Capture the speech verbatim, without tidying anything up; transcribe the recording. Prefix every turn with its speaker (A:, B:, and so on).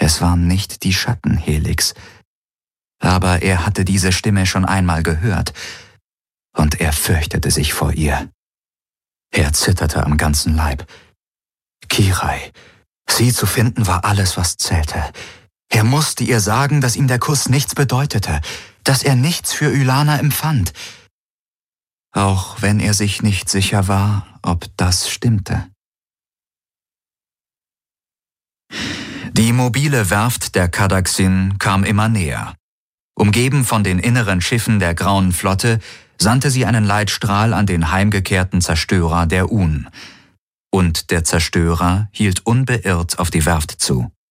A: Es waren nicht die Schatten Helix, aber er hatte diese Stimme schon einmal gehört, und er fürchtete sich vor ihr. Er zitterte am ganzen Leib. Kirai, sie zu finden war alles, was zählte. Er musste ihr sagen, dass ihm der Kuss nichts bedeutete, dass er nichts für Ylana empfand, auch wenn er sich nicht sicher war, ob das stimmte. Die mobile Werft der Cadaxin kam immer näher. Umgeben von den inneren Schiffen der Grauen Flotte sandte sie einen Leitstrahl an den heimgekehrten Zerstörer der Un. Und der Zerstörer hielt unbeirrt auf die Werft zu.